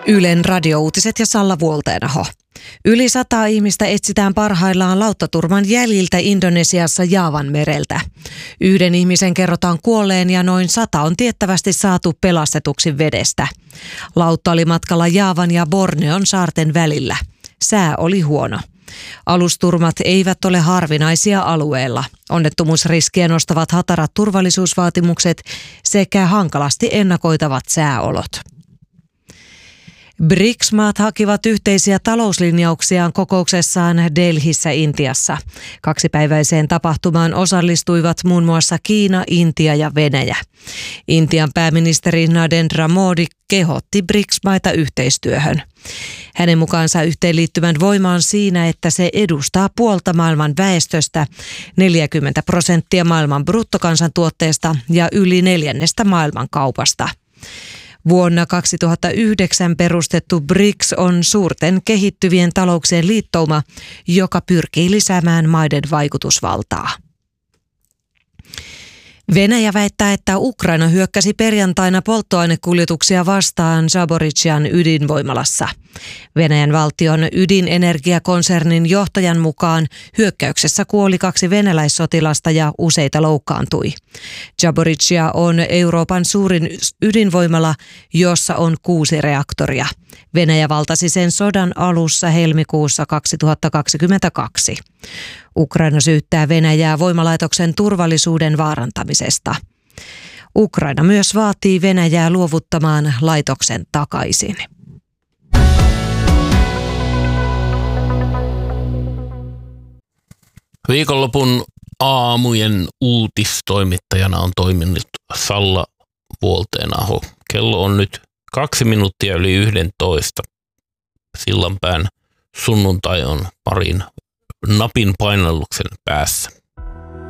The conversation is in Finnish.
Ylen radiouutiset ja Salla Vuolteenaho. Yli 100 ihmistä etsitään parhaillaan lauttaturman jäljiltä Indonesiassa Jaavan mereltä. Yhden ihmisen kerrotaan kuolleen ja noin 100 on tiettävästi saatu pelastetuksi vedestä. Lautta oli matkalla Jaavan ja Borneon saarten välillä. Sää oli huono. Alusturmat eivät ole harvinaisia alueella. Onnettomuusriskiä nostavat hatarat turvallisuusvaatimukset sekä hankalasti ennakoitavat sääolot. BRICS-maat hakivat yhteisiä talouslinjauksiaan kokouksessaan Delhissä Intiassa. Kaksipäiväiseen tapahtumaan osallistuivat muun muassa Kiina, Intia ja Venäjä. Intian pääministeri Narendra Modi kehotti BRICS-maita yhteistyöhön. Hänen mukaansa yhteenliittymän voima on siinä, että se edustaa puolta maailman väestöstä, 40% maailman bruttokansantuotteesta ja yli 1/4 maailman kaupasta. Vuonna 2009 perustettu BRICS on suurten kehittyvien talouksien liittouma, joka pyrkii lisäämään maiden vaikutusvaltaa. Venäjä väittää, että Ukraina hyökkäsi perjantaina polttoainekuljetuksia vastaan Zaporizhzhian ydinvoimalassa. Venäjän valtion ydinenergiakonsernin johtajan mukaan hyökkäyksessä kuoli 2 venäläissotilasta ja useita loukkaantui. Zaporizhzhia on Euroopan suurin ydinvoimala, jossa on 6 reaktoria. Venäjä valtasi sen sodan alussa helmikuussa 2022. Ukraina syyttää Venäjää voimalaitoksen turvallisuuden vaarantamisesta. Ukraina myös vaatii Venäjää luovuttamaan laitoksen takaisin. Viikonlopun aamujen uutistoimittajana on toiminut Salla Vuolteenaho. Kello on nyt 2 minuuttia yli 11. Sillanpään sunnuntai on parin napin painalluksen päässä.